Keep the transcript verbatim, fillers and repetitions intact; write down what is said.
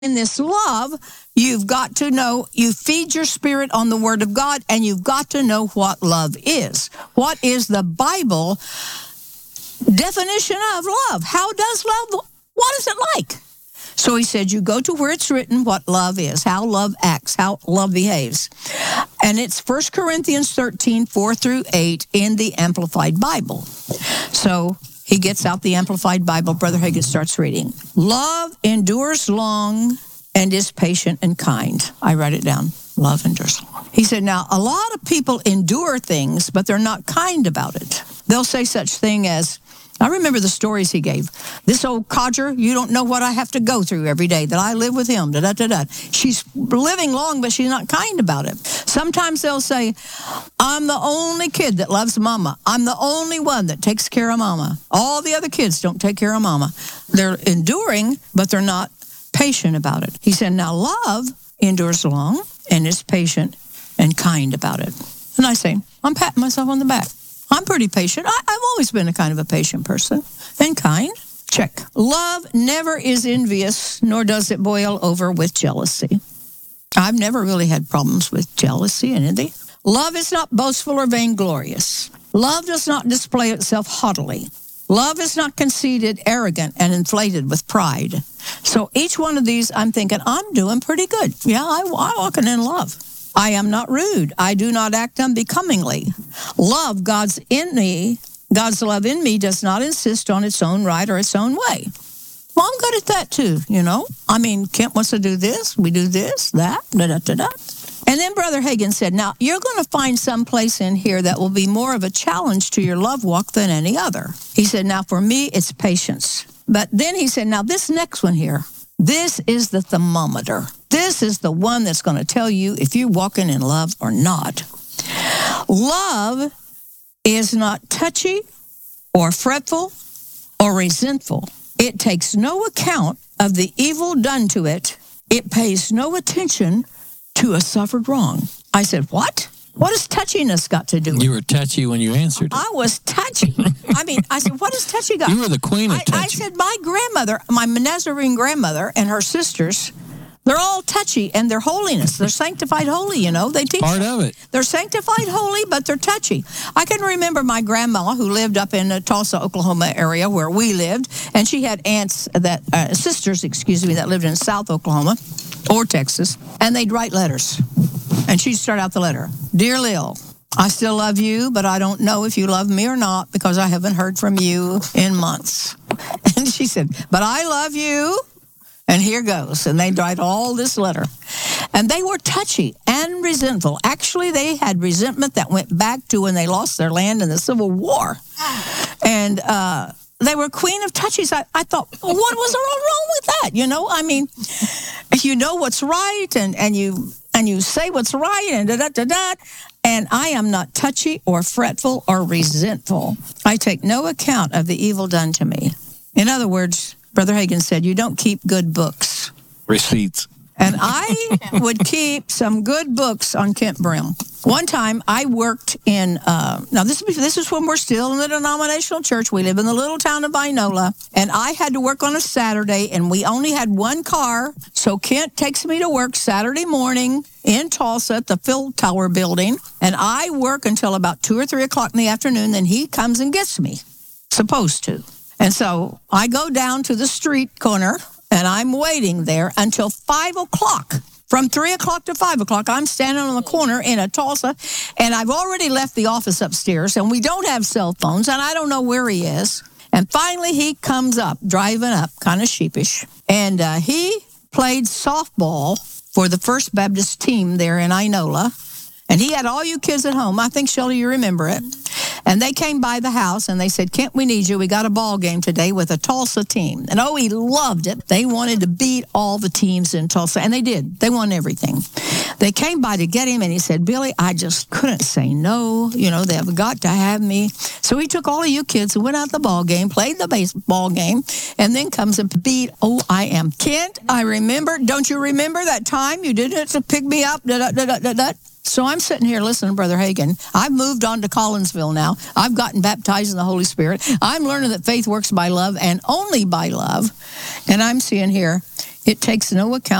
in this love, you've got to know, you feed your spirit on the Word of God, and you've got to know what love is. What is the Bible definition of love? How does love, what is it like? So he said, you go to where it's written what love is, how love acts, how love behaves. And it's First Corinthians thirteen, four through eight in the Amplified Bible. So he gets out the Amplified Bible. Brother Hagin starts reading. Love endures long and is patient and kind. I write it down. Love endures long. He said, now, a lot of people endure things, but they're not kind about it. They'll say such thing as, I remember the stories he gave. This old codger, you don't know what I have to go through every day, that I live with him, da-da-da-da. She's living long, but she's not kind about it. Sometimes they'll say, I'm the only kid that loves mama. I'm the only one that takes care of mama. All the other kids don't take care of mama. They're enduring, but they're not patient about it. He said, now love endures long and is patient and kind about it. And I say, I'm patting myself on the back. I'm pretty patient. I, I've always been a kind of a patient person and kind. Check. Love never is envious, nor does it boil over with jealousy. I've never really had problems with jealousy and envy. Love is not boastful or vainglorious. Love does not display itself haughtily. Love is not conceited, arrogant, and inflated with pride. So each one of these, I'm thinking, I'm doing pretty good. Yeah, I, I'm walking in love. I am not rude. I do not act unbecomingly. Love, God's in me, God's love in me does not insist on its own right or its own way. Well, I'm good at that too, you know. I mean, Kent wants to do this, we do this, that, da da da da. And then Brother Hagin said, now, you're going to find some place in here that will be more of a challenge to your love walk than any other. He said, now, for me, it's patience. But then he said, now, this next one here, this is the thermometer. This is the one that's going to tell you if you're walking in love or not. Love is not touchy or fretful or resentful. It takes no account of the evil done to it. It pays no attention to a suffered wrong. I said, what? What has touchiness got to do with it? You were touchy when you answered it. I was touchy. I mean, I said, what has touchy got? You were the queen of I, touchy. I said, my grandmother, my Nazarene grandmother and her sisters, they're all touchy, and they're holiness. They're sanctified holy, you know. They teach part of it. They're sanctified holy, but they're touchy. I can remember my grandma who lived up in the Tulsa, Oklahoma area where we lived, and she had aunts that, uh, sisters, excuse me, that lived in South Oklahoma or Texas, and they'd write letters. And she'd start out the letter, Dear Lil, I still love you, but I don't know if you love me or not because I haven't heard from you in months. And she said, but I love you. And here goes. And they'd write all this letter. And they were touchy and resentful. Actually, they had resentment that went back to when they lost their land in the Civil War. And uh, they were queen of touchies. I, I thought, well, what was wrong with that? You know, I mean, if you know what's right and, and you and you say what's right and da-da-da-da. And I am not touchy or fretful or resentful. I take no account of the evil done to me. In other words, Brother Hagin said, you don't keep good books. Receipts. And I would keep some good books on Kent Brim. One time I worked in, uh, now this, this is when we're still in the denominational church. We live in the little town of Inola. And I had to work on a Saturday, and we only had one car. So Kent takes me to work Saturday morning in Tulsa at the Phil Tower building. And I work until about two or three o'clock in the afternoon. Then he comes and gets me, supposed to. And so I go down to the street corner, and I'm waiting there until five o'clock. From three o'clock to five o'clock, I'm standing on the corner in a Tulsa, and I've already left the office upstairs, and we don't have cell phones, and I don't know where he is. And finally, he comes up, driving up, kind of sheepish, and uh, he played softball for the First Baptist team there in Inola, and he had all you kids at home. I think, Shelley, you remember it. And they came by the house, and they said, Kent, we need you. We got a ball game today with a Tulsa team. And, oh, he loved it. They wanted to beat all the teams in Tulsa, and they did. They won everything. They came by to get him, and he said, Billy, I just couldn't say no. You know, they've got to have me. So he took all of you kids and went out the ball game, played the baseball game, and then comes and beat, oh, I am. Kent, I remember. Don't you remember that time you did it to pick me up? Da, da, da, da, da, da. So I'm sitting here listening to Brother Hagin. I've moved on to Collinsville now. I've gotten baptized in the Holy Spirit. I'm learning that faith works by love and only by love. And I'm seeing here, It takes no account